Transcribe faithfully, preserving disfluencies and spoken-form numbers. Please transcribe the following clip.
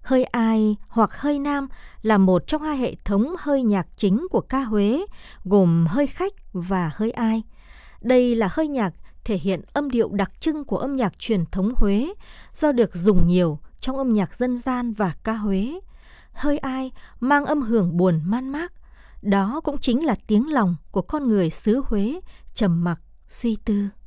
Hơi ai hoặc hơi nam là một trong hai hệ thống hơi nhạc chính của ca Huế, gồm hơi khách và hơi ai. Đây là hơi nhạc thể hiện âm điệu đặc trưng của âm nhạc truyền thống Huế, do được dùng nhiều trong âm nhạc dân gian và ca Huế. Hơi ai mang âm hưởng buồn man mác, đó cũng chính là tiếng lòng của con người xứ Huế, trầm mặc, suy tư.